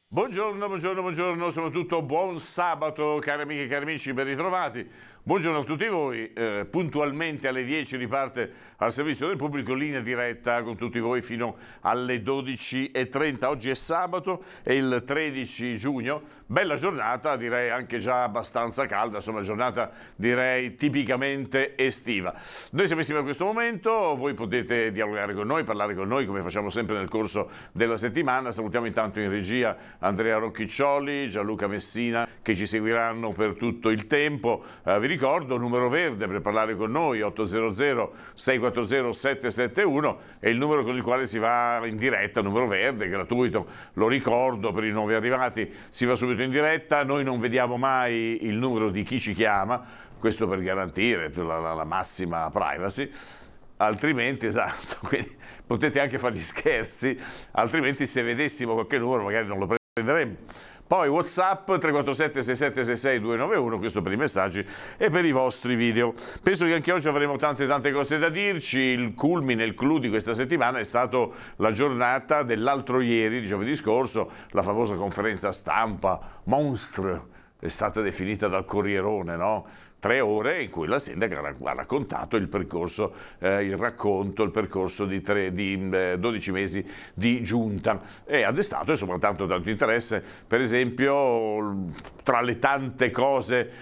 Buongiorno, buongiorno, buongiorno, soprattutto buon sabato, cari amiche e cari amici, ben ritrovati. Buongiorno a tutti voi, puntualmente alle 10 riparte al servizio del pubblico, linea diretta con tutti voi fino alle 12:30. Oggi è sabato, è il 13 giugno, bella giornata, direi anche già abbastanza calda, insomma giornata direi tipicamente estiva. Noi siamo insieme a questo momento, voi potete dialogare con noi, parlare con noi come facciamo sempre nel corso della settimana. Salutiamo intanto in regia Andrea Rocchiccioli, Gianluca Messina che ci seguiranno per tutto il tempo. Vi ricordo, numero verde per parlare con noi, 800 640 771 è il numero con il quale si va in diretta, numero verde, gratuito, lo ricordo per i nuovi arrivati, si va subito in diretta, noi non vediamo mai il numero di chi ci chiama, questo per garantire la massima privacy, altrimenti, esatto, quindi potete anche fare gli scherzi, altrimenti se vedessimo qualche numero magari non lo prenderemo. Poi WhatsApp 347 6766 291, questo per i messaggi e per i vostri video. Penso che anche oggi avremo tante cose da dirci. Il culmine, il clou di questa settimana è stato la giornata dell'altro ieri, di giovedì scorso, la famosa conferenza stampa Monstre, è stata definita dal Corrierone, no? 3 ore in cui la sindaca ha raccontato il percorso, il percorso di 12 mesi di giunta e ha destato insomma tanto interesse. Per esempio, tra le tante cose,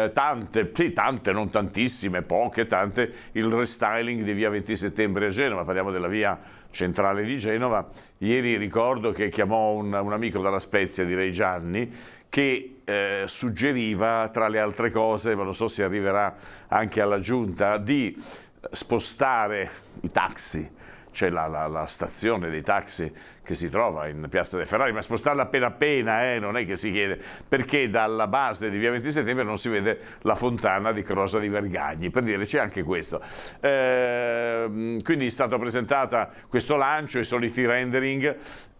tante, non tantissime, poche, tante, il restyling di via 20 settembre a Genova, parliamo della via centrale di Genova. Ieri ricordo che chiamò un amico dalla Spezia, direi Gianni, che suggeriva tra le altre cose, ma non so se arriverà anche alla giunta, di spostare i taxi, cioè la stazione dei taxi che si trova in Piazza dei Ferrari, ma spostarla appena, non è che si chiede, perché dalla base di via 20 settembre non si vede la fontana di Crosa di Vergagni, per dire c'è anche questo. Quindi è stato presentata questo lancio, i soliti rendering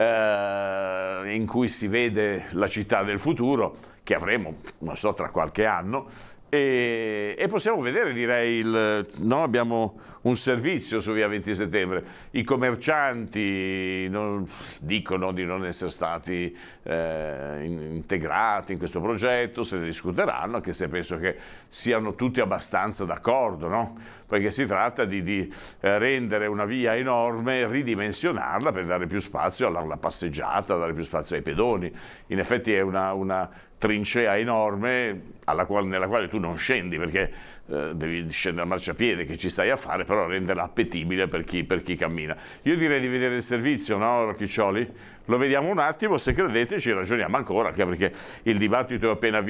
in cui si vede la città del futuro, che avremo, non so, tra qualche anno, e possiamo vedere, direi, abbiamo un servizio su via 20 settembre. I commercianti dicono di non essere stati integrati in questo progetto, se ne discuteranno, anche se penso che siano tutti abbastanza d'accordo, no? Perché si tratta di rendere una via enorme, ridimensionarla per dare più spazio alla passeggiata, dare più spazio ai pedoni. In effetti è una trincea enorme nella quale tu non scendi perché devi scendere a marciapiede, che ci stai a fare, però renderla appetibile per chi cammina. Io direi di vedere il servizio, no, Rocchiccioli? Lo vediamo un attimo, se credete ci ragioniamo ancora, anche perché il dibattito è appena